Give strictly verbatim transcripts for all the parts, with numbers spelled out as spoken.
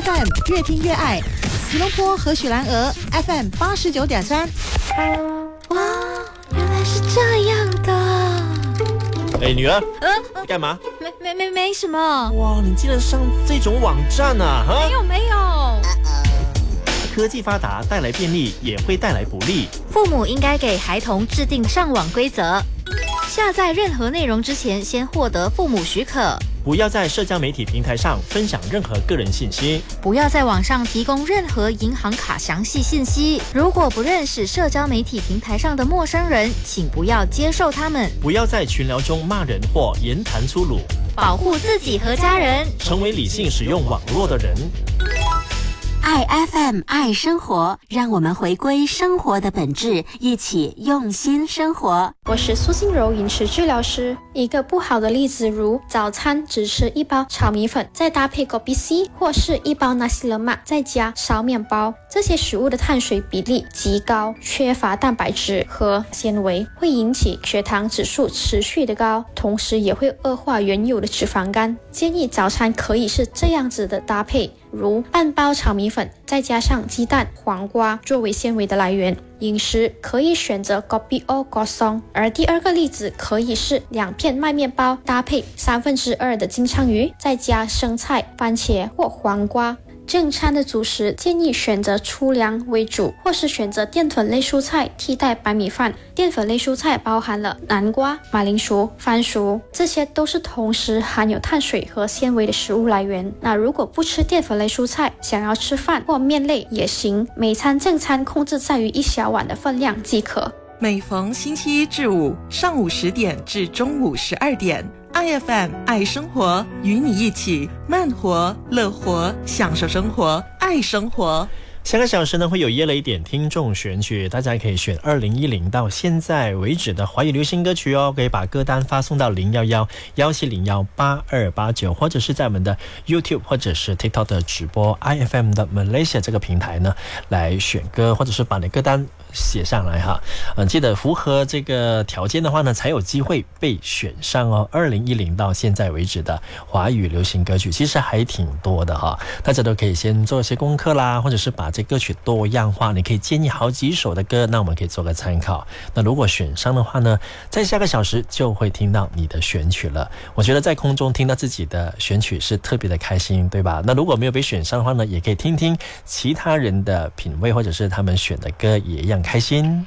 F M 越听越爱，吉隆坡和许兰娥 F M 八十九点三。 哇，原来是这样的。 哎，女儿， 嗯、 呃，你干嘛？ 没没没没什么。 哇，你竟然上这种网站啊！哈， 没有没有。 科技发达带来便利，也会带来不利。 父母应该给孩童制定上网规则。下载任何内容之前，先获得父母许可。 不要在社交媒体平台上分享任何个人信息。 不要在网上提供任何银行卡详细信息。如果不认识社交媒体平台上的陌生人，请不要接受他们。 不要在群聊中骂人或言谈粗鲁。 保护自己和家人， 成为理性使用网络的人。 爱 F M 爱生活，让我们回归生活的本质，一起用心生活。 我是苏心柔饮食治疗师。一个不好的例子如早餐只吃一包炒米粉，再搭配 kopi C 或是一包 nasi lemak 再加烧面包，这些食物的碳水比例极高，缺乏蛋白质和纤维，会引起血糖指数持续的高，同时也会恶化原有的脂肪肝。建议早餐可以是这样子的搭配，如半包炒米粉再加上鸡蛋、黄瓜作为纤维的来源。饮食可以选择 kopi o kosong， 而第二个例子可以是两片麦面包搭配三分之二的金枪鱼，再加生菜、番茄或黄瓜。正餐的主食建议选择粗粮为主，或是选择淀粉类蔬菜替代白米饭。淀粉类蔬菜包含了南瓜、马铃薯、番薯，这些都是同时含有碳水和纤维的食物来源。那如果不吃淀粉类蔬菜，想要吃饭或面类也行，每餐正餐控制在于一小碗的分量即可。 每逢星期一至五上午十点至中午十二点，I F M 爱生活，与你一起慢活、乐活，享受生活，爱生活。 下个小时呢会有耶了一点听众选曲，大家可以选二零一零到现在为止的华语流行歌曲哦，可以把歌单发送到零一一一七零一八二八九，或者是在我们的 YouTube 或者是 TikTok 的直播 I F M 的 Malaysia 这个平台呢来选歌，或者是把你歌单写上来哈。嗯，记得符合这个条件的话呢才有机会被选上哦。二零一零到现在为止的华语流行歌曲其实还挺多的哈，大家都可以先做一些功课啦，或者是把这歌曲多样化，你可以建议好几首的歌，那我们可以做个参考。那如果选上的话呢，在下个小时就会听到你的选曲了。我觉得在空中听到自己的选曲是特别的开心，对吧？那如果没有被选上的话呢，也可以听听其他人的品味，或者是他们选的歌也一样开心。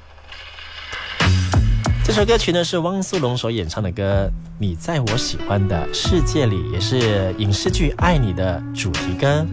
这首歌曲呢是汪苏泷所演唱的歌《你在我喜欢的世界里》，也是影视剧《爱你》的主题歌。